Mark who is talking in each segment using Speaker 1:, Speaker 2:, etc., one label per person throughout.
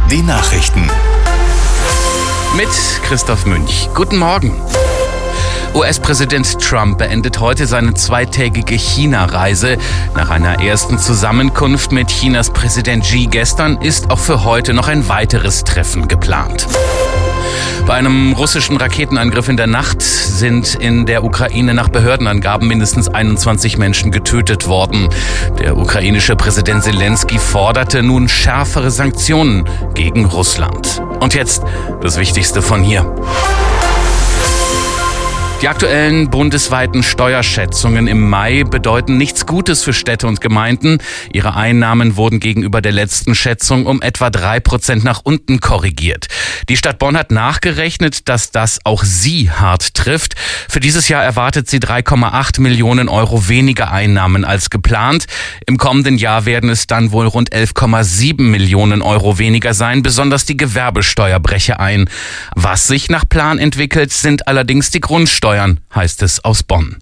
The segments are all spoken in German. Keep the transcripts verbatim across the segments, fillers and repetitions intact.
Speaker 1: Die Nachrichten.
Speaker 2: Mit Christoph Münch. Guten Morgen. U S-Präsident Trump beendet heute seine zweitägige China-Reise. Nach einer ersten Zusammenkunft mit Chinas Präsident Xi gestern ist auch für heute noch ein weiteres Treffen geplant. Bei einem russischen Raketenangriff in der Nacht sind in der Ukraine nach Behördenangaben mindestens einundzwanzig Menschen getötet worden. Der ukrainische Präsident Zelensky forderte nun schärfere Sanktionen gegen Russland. Und jetzt das Wichtigste von hier. Die aktuellen bundesweiten Steuerschätzungen im Mai bedeuten nichts Gutes für Städte und Gemeinden. Ihre Einnahmen wurden gegenüber der letzten Schätzung um etwa drei Prozent nach unten korrigiert. Die Stadt Bonn hat nachgerechnet, dass das auch sie hart trifft. Für dieses Jahr erwartet sie drei Komma acht Millionen Euro weniger Einnahmen als geplant. Im kommenden Jahr werden es dann wohl rund elf Komma sieben Millionen Euro weniger sein. Besonders die Gewerbesteuer breche ein. Was sich nach Plan entwickelt, sind allerdings die Grundsteuern. Steuern, heißt es aus Bonn.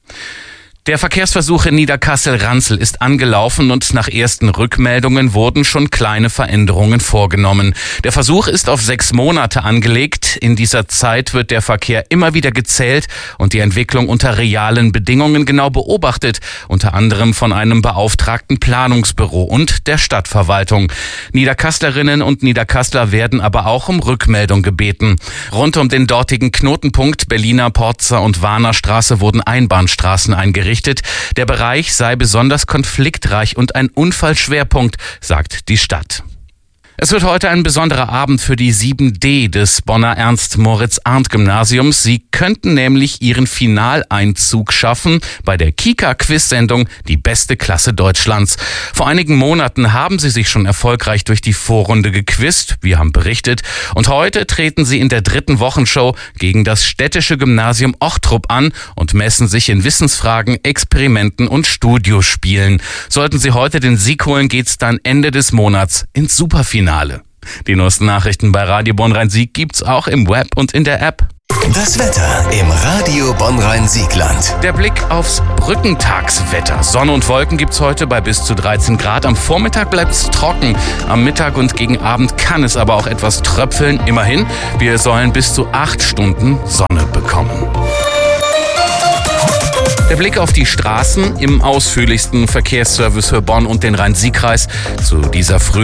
Speaker 2: Der Verkehrsversuch in Niederkassel-Ranzel ist angelaufen und nach ersten Rückmeldungen wurden schon kleine Veränderungen vorgenommen. Der Versuch ist auf sechs Monate angelegt. In dieser Zeit wird der Verkehr immer wieder gezählt und die Entwicklung unter realen Bedingungen genau beobachtet, unter anderem von einem beauftragten Planungsbüro und der Stadtverwaltung. Niederkasslerinnen und Niederkassler werden aber auch um Rückmeldung gebeten. Rund um den dortigen Knotenpunkt Berliner, Porzer und Warner Straße wurden Einbahnstraßen eingerichtet. Der Bereich sei besonders konfliktreich und ein Unfallschwerpunkt, sagt die Stadt. Es wird heute ein besonderer Abend für die sieben D des Bonner Ernst-Moritz-Arndt-Gymnasiums. Sie könnten nämlich ihren Finaleinzug schaffen bei der Kika-Quiz-Sendung Die beste Klasse Deutschlands. Vor einigen Monaten haben sie sich schon erfolgreich durch die Vorrunde gequizt, wir haben berichtet. Und heute treten sie in der dritten Wochenshow gegen das städtische Gymnasium Ochtrup an und messen sich in Wissensfragen, Experimenten und Studiospielen. Sollten sie heute den Sieg holen, geht's dann Ende des Monats ins Superfinale. Die neuesten Nachrichten bei Radio Bonn-Rhein-Sieg gibt's auch im Web und in der App.
Speaker 1: Das Wetter im Radio Bonn-Rhein-Siegland.
Speaker 2: Der Blick aufs Brückentagswetter. Sonne und Wolken gibt's heute bei bis zu dreizehn Grad. Am Vormittag bleibt's trocken. Am Mittag und gegen Abend kann es aber auch etwas tröpfeln. Immerhin, wir sollen bis zu acht Stunden Sonne bekommen. Der Blick auf die Straßen im ausführlichsten Verkehrsservice für Bonn und den Rhein-Sieg-Kreis zu dieser frühen